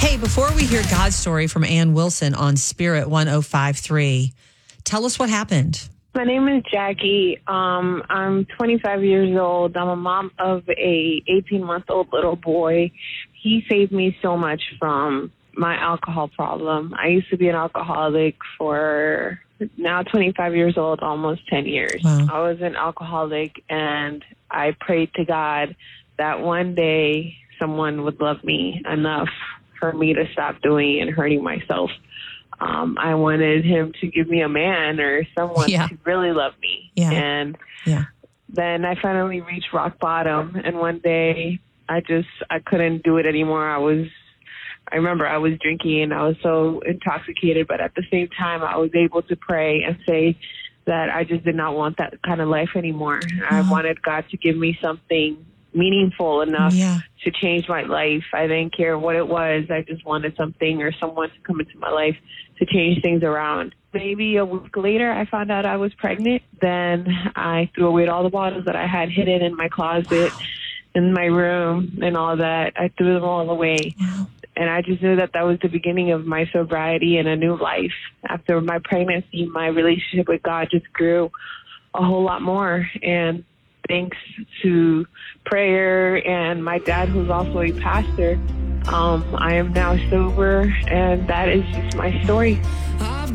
Hey, before we hear God's story from Ann Wilson on Spirit 1053, tell us what happened. My name is Jackie. I'm 25 years old. I'm a mom of a 18-month-old little boy. He saved me so much from my alcohol problem. I used to be an alcoholic for now 25 years old, almost 10 years. Wow. I was an alcoholic, and I prayed to God that one day someone would love me enough for me to stop doing and hurting myself. I wanted him to give me a man or someone to really love me. And then I finally reached rock bottom. And one day I couldn't do it anymore. I remember I was drinking and I was so intoxicated, but at the same time I was able to pray and say that I just did not want that kind of life anymore. I wanted God to give me something meaningful enough to change my life. I didn't care what it was. I just wanted something or someone to come into my life to change things around. Maybe a week later, I found out I was pregnant. Then I threw away all the bottles that I had hidden in my closet, in my room, and all that. I threw them all away. And I just knew that that was the beginning of my sobriety and a new life. After my pregnancy, my relationship with God just grew a whole lot more. And thanks to prayer and my dad, who's also a pastor, I am now sober, and that is just my story.